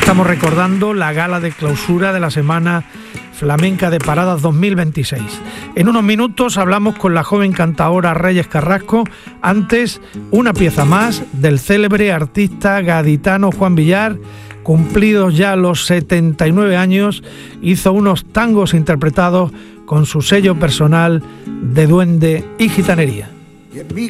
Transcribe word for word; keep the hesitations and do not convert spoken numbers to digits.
Estamos recordando la gala de clausura de la Semana Flamenca de Paradas dos mil veintiséis. En unos minutos hablamos con la joven cantaora Reyes Carrasco. Antes, una pieza más del célebre artista gaditano Juan Villar. Cumplidos ya los setenta y nueve años, hizo unos tangos interpretados con su sello personal de duende y gitanería.